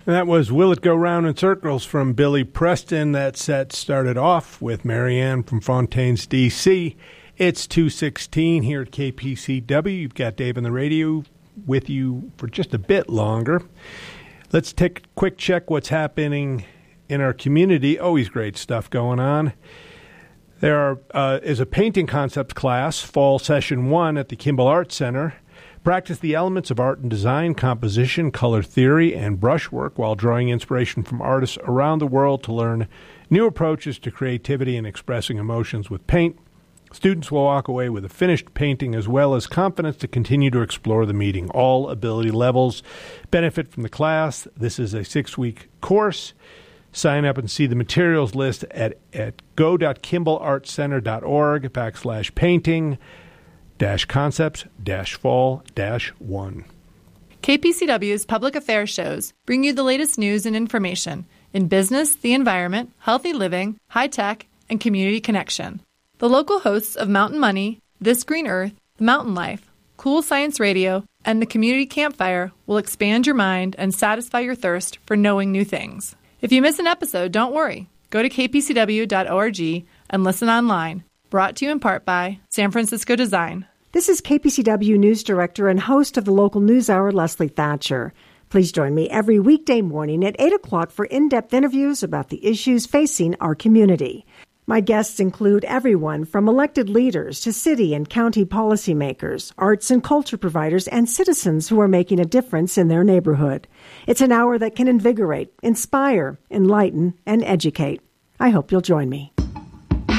And that was Will It Go Round in Circles from Billy Preston. That set started off with Marianne from Fontaine's, D.C. It's 2:16 here at KPCW. You've got Dave on the radio with you for just a bit longer. Let's take a quick check what's happening in our community. Always great stuff going on. There is a painting concepts class, fall session 1 at the Kimball Arts Center. Practice the elements of art and design, composition, color theory, and brushwork while drawing inspiration from artists around the world to learn new approaches to creativity and expressing emotions with paint. Students will walk away with a finished painting as well as confidence to continue to explore the medium. All ability levels benefit from the class. This is a 6-week course. Sign up and see the materials list at go.kimbellartscenter.org/painting concepts-fall-1. KPCW's public affairs shows bring you the latest news and information in business, the environment, healthy living, high tech, and community connection. The local hosts of Mountain Money, This Green Earth, The Mountain Life, Cool Science Radio, and the Community Campfire will expand your mind and satisfy your thirst for knowing new things. If you miss an episode, don't worry. Go to kpcw.org and listen online. Brought to you in part by San Francisco Design. This is KPCW News Director and host of the local news hour, Leslie Thatcher. Please join me every weekday morning at 8 o'clock for in-depth interviews about the issues facing our community. My guests include everyone from elected leaders to city and county policymakers, arts and culture providers, and citizens who are making a difference in their neighborhood. It's an hour that can invigorate, inspire, enlighten, and educate. I hope you'll join me.